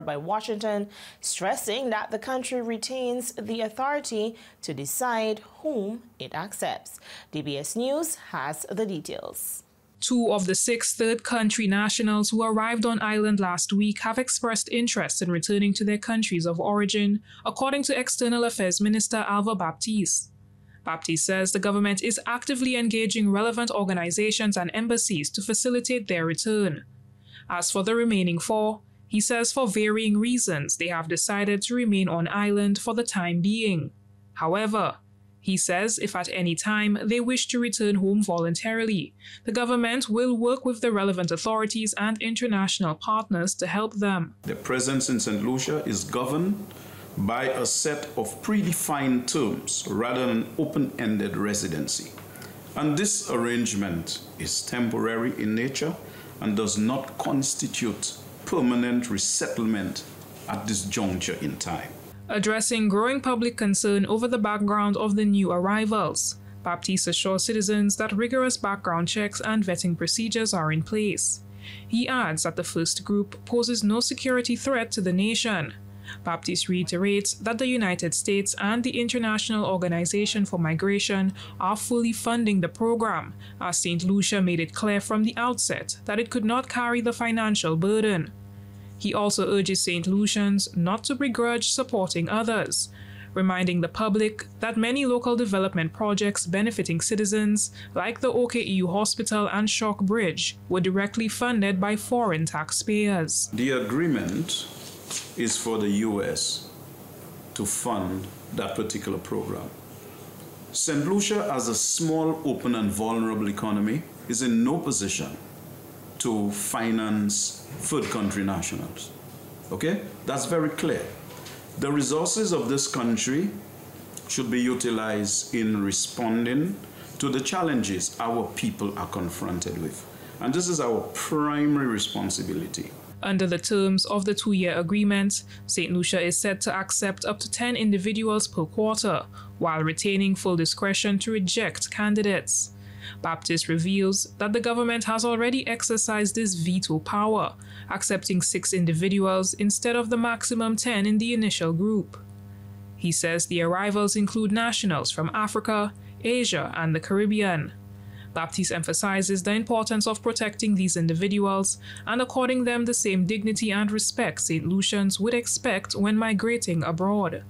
by Washington, stressing that the country retains the authority to decide whom it accepts. DBS News has the details. 2 of the 6 third country nationals who arrived on island last week have expressed interest in returning to their countries of origin, according to External Affairs Minister Alva Baptiste. Baptiste says the government is actively engaging relevant organizations and embassies to facilitate their return. As for the remaining 4, he says for varying reasons they have decided to remain on island for the time being. However, he says if at any time they wish to return home voluntarily, the government will work with the relevant authorities and international partners to help them. The presence in St. Lucia is governed by a set of predefined terms rather than an open-ended residency. And this arrangement is temporary in nature and does not constitute permanent resettlement at this juncture in time. Addressing growing public concern over the background of the new arrivals, Baptiste assures citizens that rigorous background checks and vetting procedures are in place. He adds that the first group poses no security threat to the nation. Baptiste reiterates that the United States and the International Organization for Migration are fully funding the program, as St. Lucia made it clear from the outset that it could not carry the financial burden. He also urges St. Lucians not to begrudge supporting others, reminding the public that many local development projects benefiting citizens, like the OKEU Hospital and Shock Bridge, were directly funded by foreign taxpayers. The agreement is for the U.S. to fund that particular program. St. Lucia, as a small, open and vulnerable economy, is in no position to finance third country nationals. Okay? That's very clear. The resources of this country should be utilized in responding to the challenges our people are confronted with. And this is our primary responsibility. Under the terms of the 2-year agreement, St. Lucia is set to accept up to 10 individuals per quarter, while retaining full discretion to reject candidates. Baptiste reveals that the government has already exercised this veto power, accepting 6 individuals instead of the maximum 10 in the initial group. He says the arrivals include nationals from Africa, Asia, and the Caribbean. Baptiste emphasizes the importance of protecting these individuals and according them the same dignity and respect St. Lucians would expect when migrating abroad.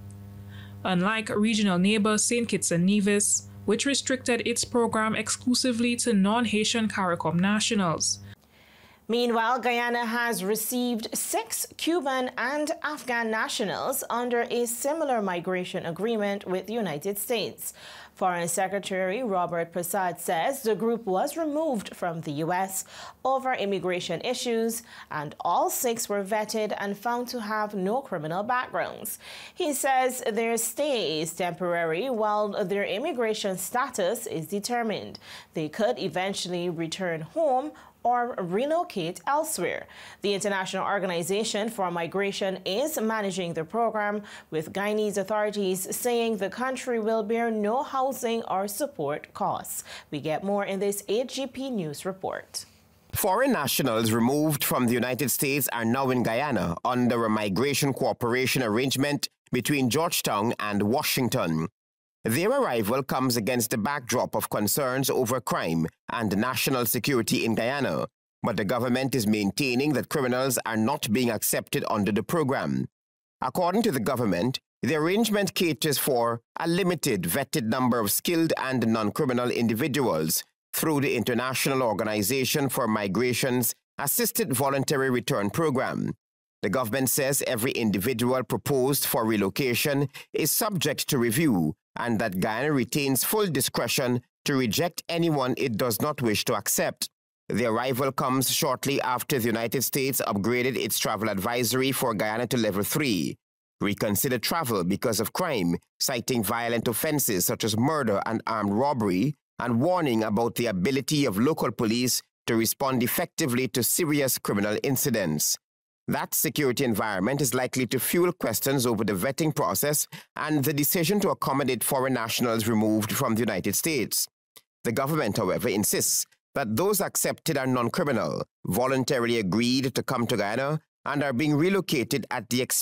Unlike regional neighbor St. Kitts and Nevis, which restricted its program exclusively to non-Haitian CARICOM nationals. Meanwhile, Guyana has received 6 Cuban and Afghan nationals under a similar migration agreement with the United States. Foreign Secretary Robert Prasad says the group was removed from the U.S. over immigration issues, and all 6 were vetted and found to have no criminal backgrounds. He says their stay is temporary while their immigration status is determined. They could eventually return home or relocate elsewhere. The International Organization for Migration is managing the program, with Guyanese authorities saying the country will bear no housing or support costs. We get more in this 8GP News report. Foreign nationals removed from the United States are now in Guyana under a migration cooperation arrangement between Georgetown and Washington. Their arrival comes against the backdrop of concerns over crime and national security in Guyana, but the government is maintaining that criminals are not being accepted under the program. According to the government, the arrangement caters for a limited vetted number of skilled and non-criminal individuals through the International Organization for Migration's Assisted Voluntary Return Program. The government says every individual proposed for relocation is subject to review and that Guyana retains full discretion to reject anyone it does not wish to accept. The arrival comes shortly after the United States upgraded its travel advisory for Guyana to Level 3. Reconsider travel because of crime, citing violent offenses such as murder and armed robbery, and warning about the ability of local police to respond effectively to serious criminal incidents. That security environment is likely to fuel questions over the vetting process and the decision to accommodate foreign nationals removed from the United States. The government, however, insists that those accepted are non-criminal, voluntarily agreed to come to Guyana, and are being relocated at the expense